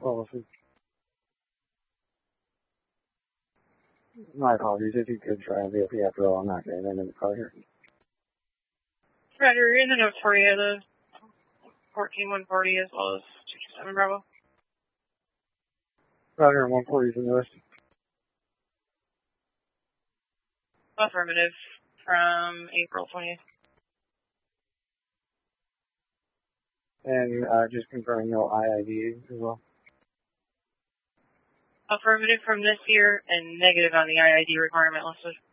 policy. My apologies. If you could try the OP after all, I'm not getting into the car here. Roger, in the notes for you, the 14140 as well as 227 Bravo. Roger, 140 is in the list. Affirmative, from April 20th. And just confirming no IID as well. Affirmative from this year and negative on the IID requirement listed.